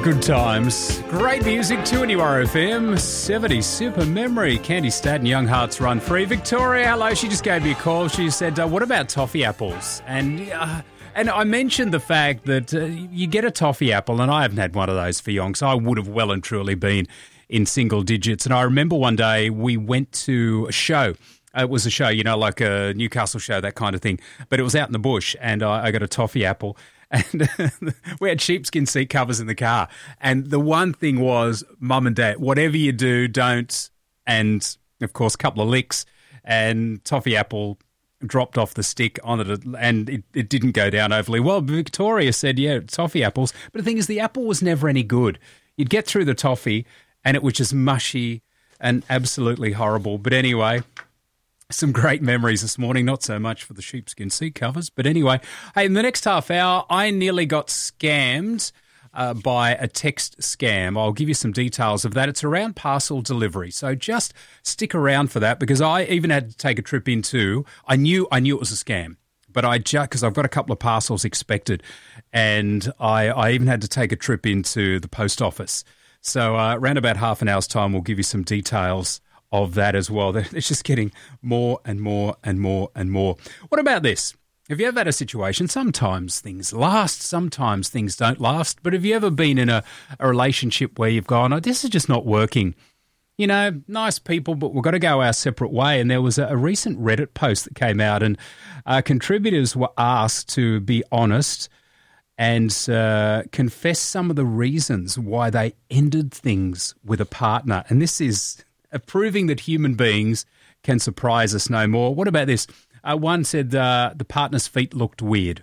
Good times. Great music, 2NURFM, 70s Super Memory, Candy Staten, Young Hearts Run Free. Victoria, hello, she just gave me a call. She said, what about toffee apples? And I mentioned the fact that you get a toffee apple, and I haven't had one of those for yonks. I would have well and truly been in single digits. And I remember one day we went to a show. It was a show, like a Newcastle show, that kind of thing. But it was out in the bush, and I got a toffee apple. And we had sheepskin seat covers in the car. And the one thing was, Mum and Dad, whatever you do, don't. And, of course, a couple of licks, and toffee apple dropped off the stick on it, and it didn't go down overly well. Victoria said, yeah, toffee apples. But the thing is, the apple was never any good. You'd get through the toffee, and it was just mushy and absolutely horrible. But anyway, some great memories this morning, not so much for the sheepskin seat covers. But anyway, hey, in the next half hour, I nearly got scammed by a text scam. I'll give you some details of that. It's around parcel delivery. So just stick around for that, because I even had to take a trip into, I knew it was a scam, but because I've got a couple of parcels expected, and I even had to take a trip into the post office. So around about half an hour's time, we'll give you some details of that as well. It's just getting more and more and more and more. What about this? Have you ever had a situation, sometimes things last, sometimes things don't last, but have you ever been in a relationship where you've gone, this is just not working? Nice people, but we've got to go our separate way. And there was a recent Reddit post that came out, and contributors were asked to be honest and confess some of the reasons why they ended things with a partner. And this is proving that human beings can surprise us no more. What about this? One said the partner's feet looked weird.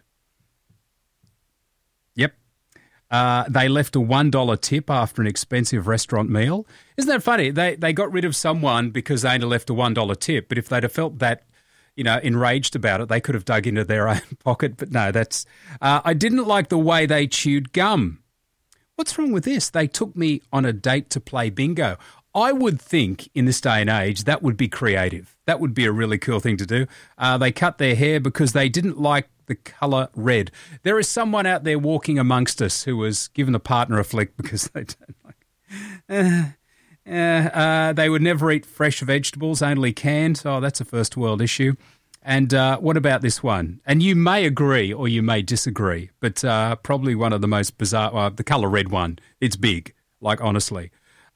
Yep. They left a $1 tip after an expensive restaurant meal. Isn't that funny? They got rid of someone because they only left a $1 tip, but if they'd have felt that, enraged about it, they could have dug into their own pocket. But no, that's... I didn't like the way they chewed gum. What's wrong with this? They took me on a date to play bingo. I would think in this day and age that would be creative. That would be a really cool thing to do. They cut their hair because they didn't like the colour red. There is someone out there walking amongst us who was given a partner a flick because they don't like... they would never eat fresh vegetables, only canned. Oh, that's a first world issue. And what about this one? And you may agree or you may disagree, but probably one of the most bizarre, the colour red one. It's big, like honestly.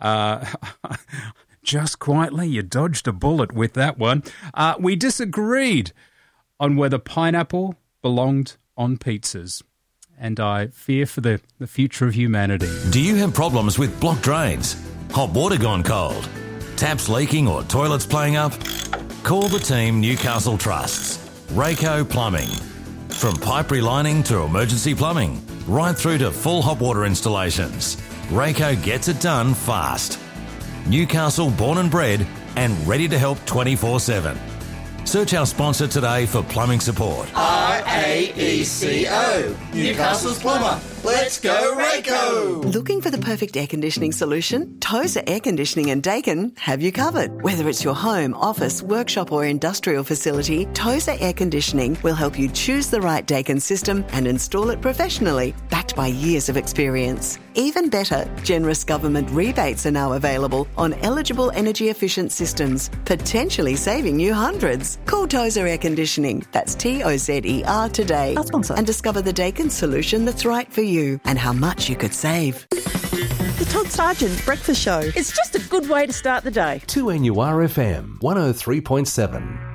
Just quietly, you dodged a bullet with that one. We disagreed on whether pineapple belonged on pizzas, and I fear for the future of humanity. Do you have problems with blocked drains, hot water gone cold, taps leaking or toilets playing up? Call the team Newcastle trusts. Rayco Plumbing. From pipe relining to emergency plumbing, right through to full hot water installations, Rayco gets it done fast. Newcastle born and bred and ready to help 24/7. Search our sponsor today for plumbing support. RAECO, Newcastle's plumber. Let's go Rayco! Looking for the perfect air conditioning solution? Tozer Air Conditioning and Dakin have you covered. Whether it's your home, office, workshop or industrial facility, Tozer Air Conditioning will help you choose the right Dakin system and install it professionally, backed by years of experience. Even better, generous government rebates are now available on eligible energy-efficient systems, potentially saving you hundreds. Call Tozer Air Conditioning, that's TOZER today, our sponsor, and discover the Dakin solution that's right for you and how much you could save. The Todd Sargent Breakfast Show. It's just a good way to start the day. 2NURFM 103.7.